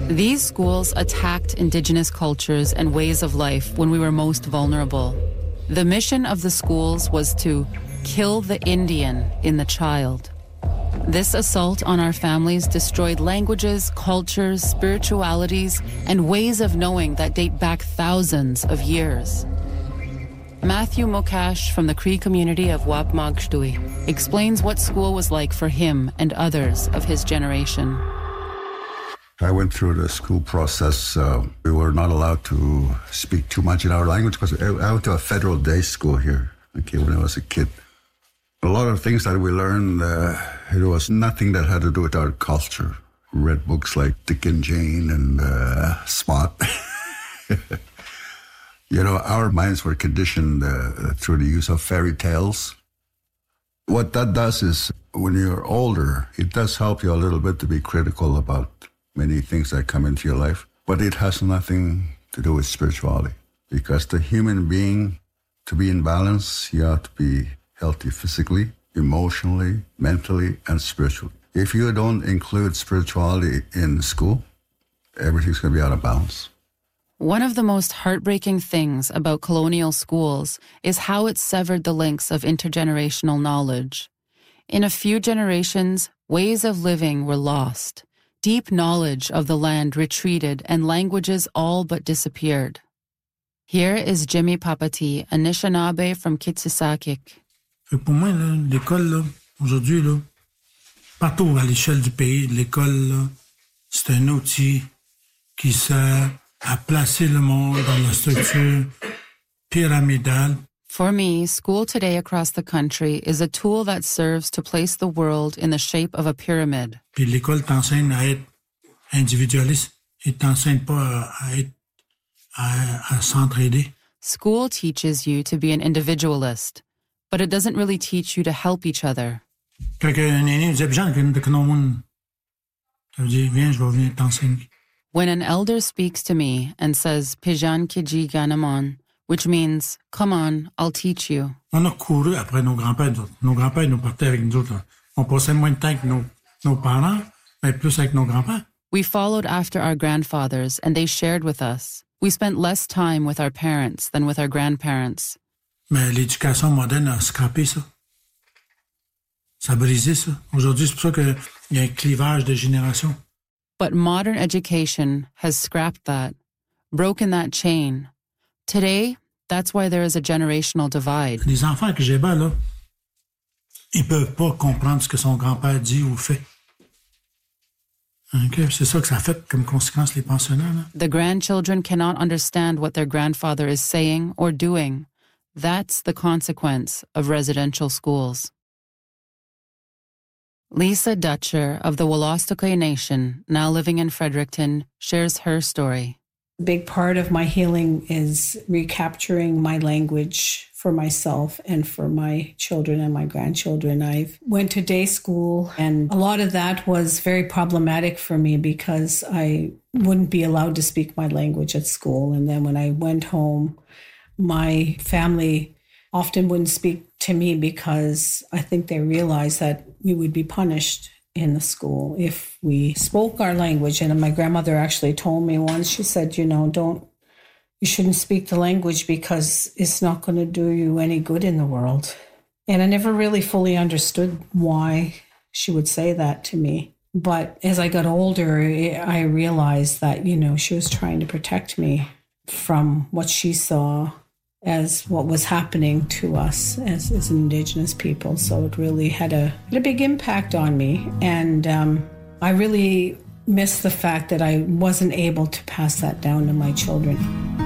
These schools attacked Indigenous cultures and ways of life when we were most vulnerable. The mission of the schools was to kill the Indian in the child. This assault on our families destroyed languages, cultures, spiritualities, and ways of knowing that date back thousands of years. Matthew Mokash from the Cree community of Wapmagshtui explains what school was like for him and others of his generation. I went through the school process. We were not allowed to speak too much in our language because I went to a federal day school here, when I was a kid. A lot of things that we learned, it was nothing that had to do with our culture. We read books like Dick and Jane and Spot. Our minds were conditioned through the use of fairy tales. What that does is, when you're older, it does help you a little bit to be critical about many things that come into your life. But it has nothing to do with spirituality. Because the human being, to be in balance, you have to be healthy physically, emotionally, mentally, and spiritually. If you don't include spirituality in school, everything's going to be out of balance. One of the most heartbreaking things about colonial schools is how it severed the links of intergenerational knowledge. In a few generations, ways of living were lost. Deep knowledge of the land retreated and languages all but disappeared. Here is Jimmy Papati, Anishinaabe from Kitsisakik. Pour moi, là, l'école, là, aujourd'hui, là, partout à l'échelle du pays, l'école, là, c'est un outil qui sert à placer le monde dans la structure pyramidale. For me, school today across the country is a tool that serves to place the world in the shape of a pyramid. Puis l'école t'enseigne à être individualiste. Il t'enseigne pas à s'entraider. School teaches you to be an individualist, but it doesn't really teach you to help each other. Quand un aîné disait, Jean, que non monde, ça veut dire, viens, je vais venir t'enseigner. When an elder speaks to me and says, Pijan Kiji Ganamon, which means, come on, I'll teach you. On a couru après nos grands-pères. Nos grands-pères nous partaient avec nous autres. On passait moins de temps que nos parents, mais plus avec nos grands-pères. We followed after our grandfathers, and they shared with us. We spent less time with our parents than with our grandparents. Mais l'éducation moderne a scrapé ça. Ça a brisé ça. Aujourd'hui, c'est pour ça qu'il y a un clivage de génération. But modern education has scrapped that, broken that chain. Today, that's why there is a generational divide. Les enfants que j'ai bas, là, ils peuvent pas comprendre ce que son grand-père dit ou fait. Okay? C'est ça que ça a fait comme conséquence, les pensionnats. Là. The grandchildren cannot understand what their grandfather is saying or doing. That's the consequence of residential schools. Lisa Dutcher of the Wolastoqey Nation, now living in Fredericton, shares her story. A big part of my healing is recapturing my language for myself and for my children and my grandchildren. I went to day school, and a lot of that was very problematic for me because I wouldn't be allowed to speak my language at school. And then when I went home, my family often wouldn't speak to me because I think they realized that we would be punished in the school if we spoke our language. And my grandmother actually told me once, she said, you shouldn't speak the language because it's not going to do you any good in the world. And I never really fully understood why she would say that to me. But as I got older, I realized that, she was trying to protect me from what she saw as what was happening to us as Indigenous people. So it really had a big impact on me. And I really miss the fact that I wasn't able to pass that down to my children.